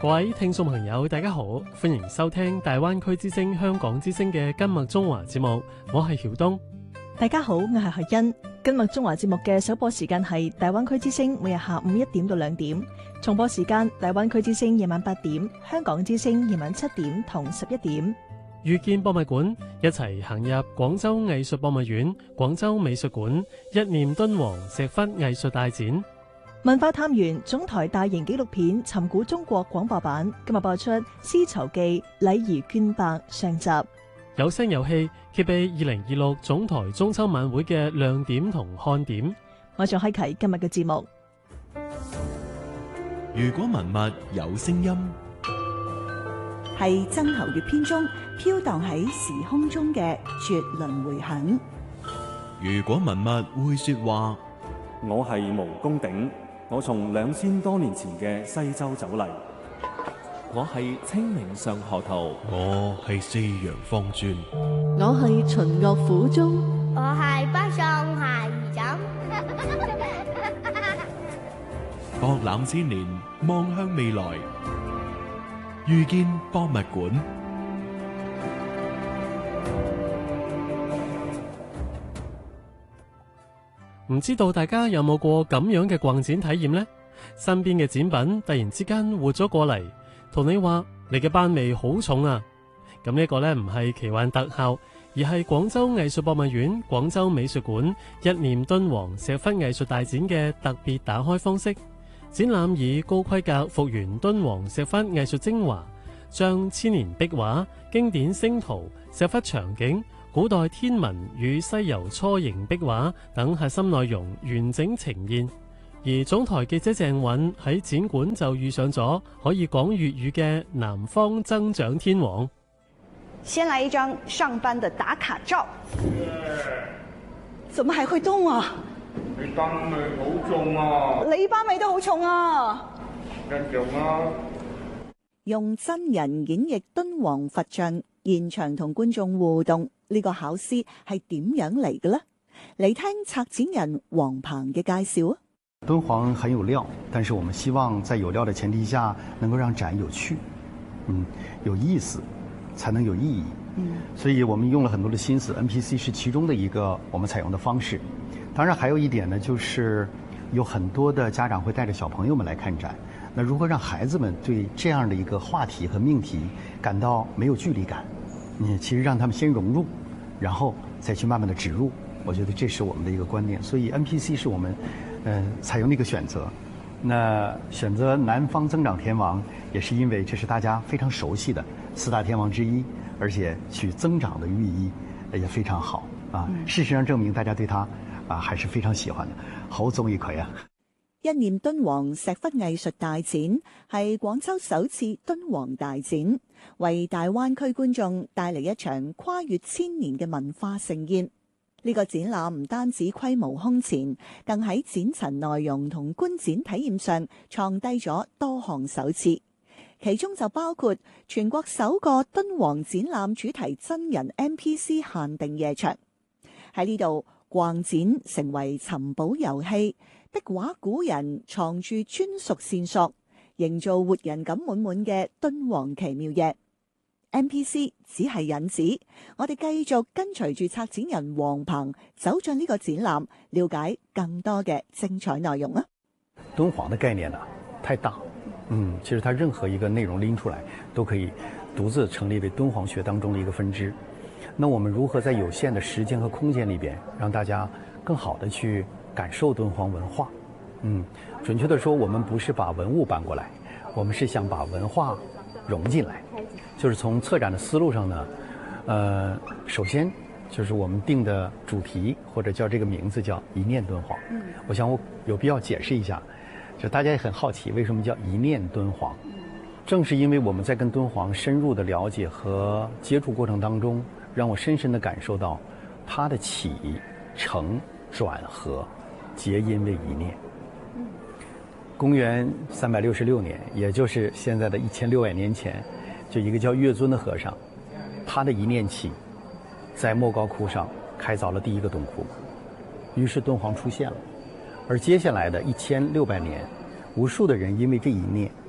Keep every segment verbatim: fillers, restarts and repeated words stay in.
各位聽眾朋友，大家好，歡迎收聽大灣區之聲香港之聲嘅今日中華節目，我係曉東。 大家好，我係何欣。今日中華節目嘅首播時間係大灣區之聲，每日下午一點到兩點，重播時間大灣區之聲夜晚八點，香港之聲夜晚七點同十一點。 遇見博物館，一齊行入廣州藝術博物院、廣州美術館，一念敦煌石窟藝術大展。 文化探源總台大型紀錄片《尋古中國》廣播版今日播出《絲綢記禮儀絹帛》上集。 有聲有氣，揭秘二零二六總台中秋晚會嘅亮點同看點。 我仲開啟今日嘅節目。 如果文物有聲音， 係曾侯乙編中飄蕩喺時空中嘅絕倫迴響。 如果文物會說話， 我係毛公鼎，我從兩千多年前嘅西周走嚟。 我係清明上河圖， 我係四陽方尊， 我係秦樂府中， 我係北宋孩兒枕。 博覽千年，望向未來，遇見博物館。 唔知道大家有冇過咁樣嘅逛展體驗呢？身邊嘅展品突然之間活咗過嚟，同你話你嘅班味好重啊！咁呢個呢，唔係奇幻特效，而係廣州藝術博物院、廣州美術館一念敦煌石窟藝術大展嘅特別打開方式。展覽以高規格復原敦煌石窟藝術精華，將千年壁畫、經典星圖、石窟場景、古代天文與西遊初形壁畫等核心內容完整呈現。而總台記者鄭允喺展館就遇上咗可以講粵語嘅南方增長天王。 先來一張上班的打卡照。怎麼還會動啊？ 你班味好重啊！ 你班味都好重啊！ 一樣啊！ 用真人演繹敦煌佛像，現場同觀眾互動，呢個巧思係點樣嚟嘅呢？嚟聽策展人黃鵬嘅介紹啊！ 敦煌很有料，但是我們希望在有料的前提下，能夠讓展有趣，嗯，有意思，才能有意義。嗯，所以我們用了很多的心思 ，N P C 是其中的一個我們採用的方式。當然還有一點呢，就是有很多的家長會帶着小朋友們來看展。那如何讓孩子們對這樣的一個話題和命題感到沒有距離感？你其實讓他們先融入，然後再去慢慢的植入。我覺得這是我們的一個觀念。所以 N P C 是我們，呃，採用的一個選擇。那選擇南方增長天王，也是因為這是大家非常熟悉的四大天王之一，而且取增長的寓意也非常好啊。事實上證明大家對他啊還是非常喜歡的，好中意佢啊！ 一念敦煌石窟藝術大展係廣州首次敦煌大展，為大灣區觀眾帶嚟一場跨越千年嘅文化盛宴。呢個展覽唔單止規模空前，更喺展陳內容同觀展體驗上創低咗多項首次，其中就包括全國首個敦煌展覽主題真人 N P C 限定夜場。喺呢度逛展成為尋寶遊戲，壁畫古人藏住專屬線索，營造活人感滿滿嘅敦煌奇妙夜。N P C 只係引子，我哋繼續跟隨住策展人黃鵬走進呢個展覽，了解更多嘅精彩內容啊！ 敦煌的概念呢，太大，嗯，其實它任何一個內容拎出來，都可以獨自成立為敦煌學當中的一個分支。那我們如何在有限的時間和空間裏邊，讓大家更好的去感受敦煌文化？嗯，準確的說，我們不是把文物搬過來，我們是想把文化融進來。就是從策展的思路上呢，呃，首先就是我們定的主題或者叫這個名字叫一念敦煌。嗯，我想我有必要解釋一下，就大家也很好奇為什麼叫一念敦煌。正是因為我們在跟敦煌深入的了解和接觸過程當中，讓我深深的感受到它的起承轉合皆因為一念。公元三百六十六年，也就是現在的一千六百年前，就一個叫月尊的和尚，他的一念起，在莫高窟上開鑿了第一個洞窟，於是敦煌出現了。而接下來的一千六百年，無數的人因為這一念，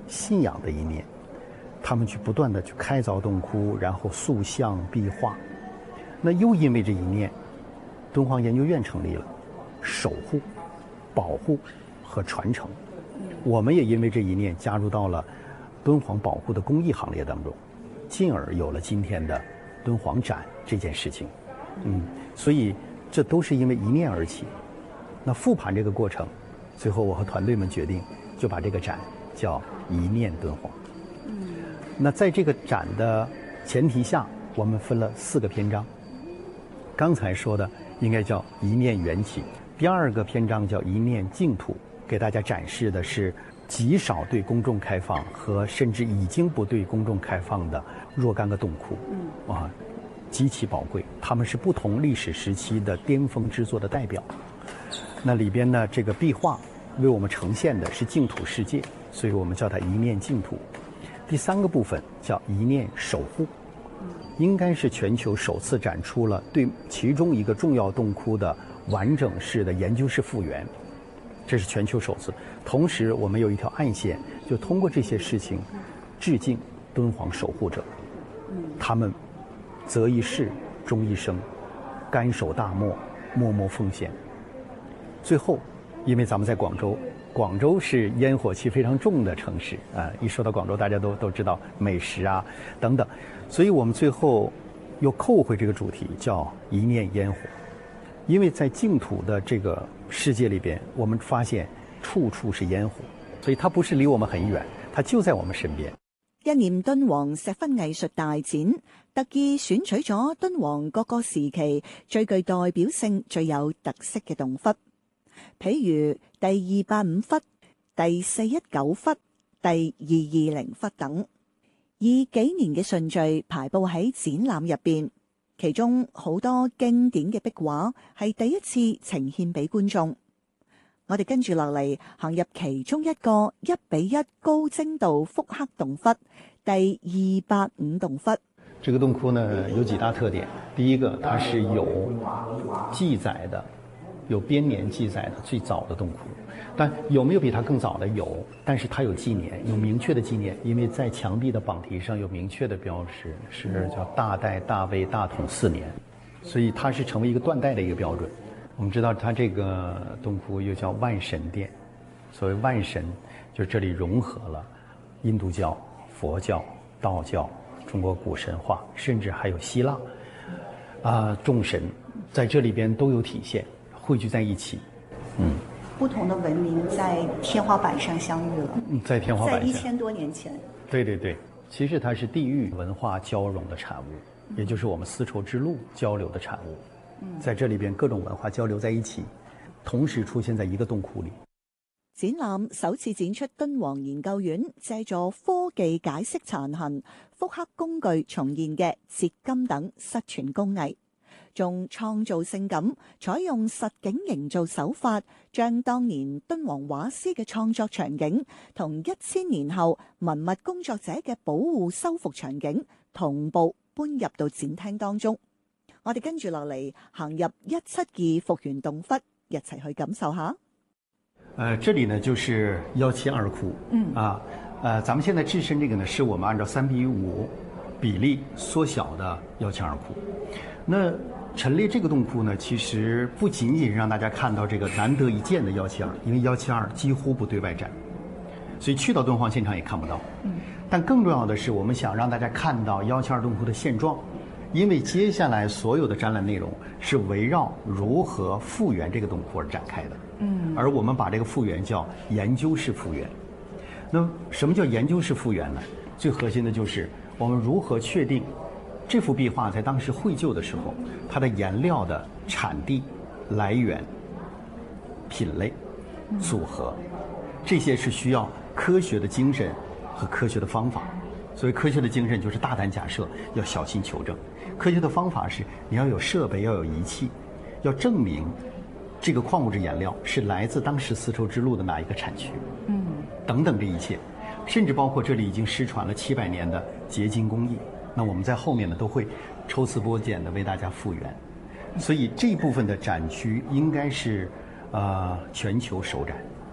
信仰的一念，他们去不断的去开凿洞窟，然后塑像壁画。那又因为这一念，敦煌研究院成立了，守护、保护和传承。我们也因为这一念加入到了敦煌保护的公益行列当中，进而有了今天的敦煌展这件事情。嗯，所以这都是因为一念而起。那复盘这个过程，最后我和团队们决定就把这个展叫一念敦煌。嗯，那在这个展的前提下，我们分了四个篇章。刚才说的应该叫一念缘起，第二个篇章叫一念净土，给大家展示的是极少对公众开放和甚至已经不对公众开放的若干个洞窟。嗯，啊，极其宝贵，他们是不同历史时期的巅峰之作的代表。那里边呢，这个壁画为我们呈现的是净土世界，所以我们叫它一念净土。第三个部分叫一念守护，应该是全球首次展出了对其中一个重要洞窟的完整式的研究式复原，这是全球首次。同时我们有一条暗线，就通过这些事情致敬敦煌守护者，他们择一事终一生，甘守大漠，默默奉献。最后因为咱们在广州，广州是烟火气非常重的城市啊、呃，一说到广州大家都都知道美食啊等等，所以我们最后又扣回这个主题，叫一念烟火。因为在净土的这个世界里边，我们发现处處是煙火，所以它不是離我們很遠，它就在我們身邊。 一念敦煌石窟藝術大展特意選取咗敦煌各個時期最具代表性、最有特色嘅洞窟，譬如第二八五窟、第四一九窟、第二二零窟等，以幾年嘅順序排佈喺展覽入邊。其中好多經典嘅壁畫係第一次呈獻俾觀眾。我哋跟住落嚟行入其中一個一比一高精度複刻洞窟，第二八五洞窟。 這個洞窟呢有幾大特點，第一個它是有記載的，有編年記載的最早的洞窟，但有沒有比它更早的？有，但是它有紀年，有明確的紀年，因為在牆壁的榜題上有明確的標識，是叫大代大魏大統四年，所以它是成為一個斷代的一個標準。我們知道它這個洞窟又叫萬神殿，所謂萬神就是這裡融合了印度教、佛教、道教、中國古神話，甚至還有希臘啊眾神在這裡邊都有體現，匯聚在一起。嗯， 不同的文明在天花板上相遇了， 在天花板上， 在一千多年前。 對對對，其實它是地域文化交融的產物，也就是我們絲綢之路交流的產物。在這裡邊各種文化交流在一起，同時出現在一個洞窟裡。 展覽首次展出敦煌研究院借助科技解釋殘痕、複刻工具重現嘅折金等失傳工藝，仲創造性咁採用實景營造手法，將當年敦煌畫師嘅創作場景同一千年後文物工作者嘅保護修復場景同步搬入到展廳當中。我哋跟住落嚟行入一七二復原洞窟，一齊去感受下。 呃，這裡呢就是幺七二窟，嗯啊，呃，咱們現在置身這個呢，是我們按照三比五比例縮小的幺七二窟。那陳列這個洞窟呢，其實不僅僅讓大家看到這個難得一見的幺七二，因為幺七二幾乎不對外展，所以去到敦煌現場也看不到。嗯，但更重要的是，我們想讓大家看到幺七二洞窟的現狀。因為接下來所有的展覽內容是圍繞如何復原這個洞窟而展開的，嗯，而我們把這個復原叫研究式復原。那什麼叫研究式復原呢？最核心的就是我們如何確定這幅壁畫在當時繪就的時候，它的顏料的產地、來源、品類、組合，這些是需要科學的精神和科學的方法。所以科學的精神就是大膽假設，要小心求證。科學的方法是你要有設備，要有儀器，要證明這個礦物質顏料是來自當時絲綢之路的哪一個產區，嗯，等等這一切，甚至包括這裡已經失傳了七百年的結晶工藝。那我們在後面呢都會抽絲剝繭的為大家復原。所以這一部分的展區應該是呃全球首展，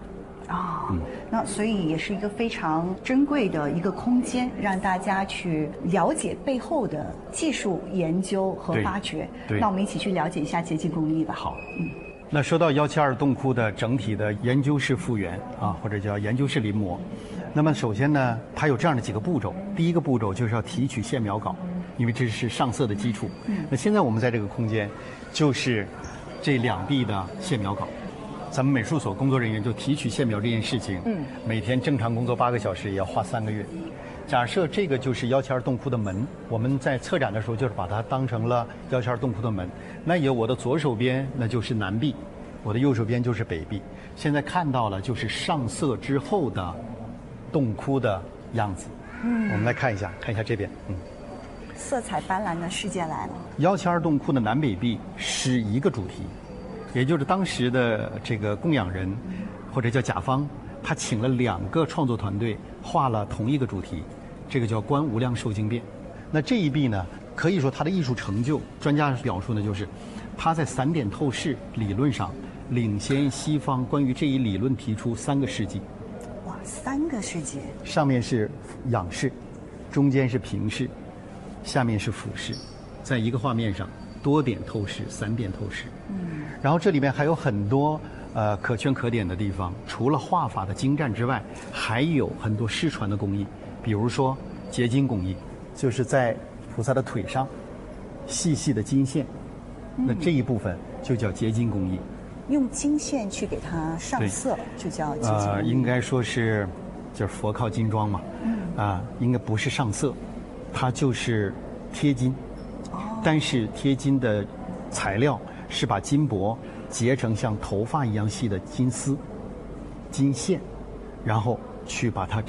啊、哦嗯，那所以也是一个非常珍贵的一个空间，让大家去了解背后的技术研究和发掘。 对， 那我们一起去了解一下结晶工艺吧。 好，嗯。那说到一七二洞窟的整体的研究式复原啊，或者叫研究式临摹，那么首先呢，它有这样的几个步骤。第一个步骤就是要提取线描稿，因为这是上色的基础。嗯，那现在我们在这个空间，就是这两壁的线描稿。咱们美术所工作人员就提取线描这件事情，嗯，每天正常工作八个小时，也要花三个月。假设这个就是一七二洞窟的门，我们在策展的时候就是把它当成了一七二洞窟的门。那有我的左手边那就是南壁，我的右手边就是北壁。现在看到了就是上色之后的洞窟的样子。嗯，我们来看一下，看一下这边，嗯， 色彩斑斓的世界来了。 一七二洞窟的南北壁是一个主题，也就是当时的这个供养人或者叫甲方，他请了两个创作团队画了同一个主题，这个叫观无量寿经变。那这一壁呢，可以说它的艺术成就，专家表述呢，就是它在散点透视理论上领先西方关于这一理论提出三个世纪。 哇，三个世纪！ 上面是仰视，中间是平视，下面是俯视，在一个画面上多点透视、散点透视。嗯，然后这里面还有很多呃可圈可点的地方，除了画法的精湛之外，还有很多失传的工艺，比如说结晶工艺，就是在菩萨的腿上细细的金线，那这一部分就叫结晶工艺。 用金线去给它上色，就叫结晶工艺。 呃，应该说是，就是佛靠金装嘛。嗯。啊、呃，应该不是上色，它就是贴金。哦。但是贴金的材料是把金箔结成像头发一样细的金丝、金线，然后去把它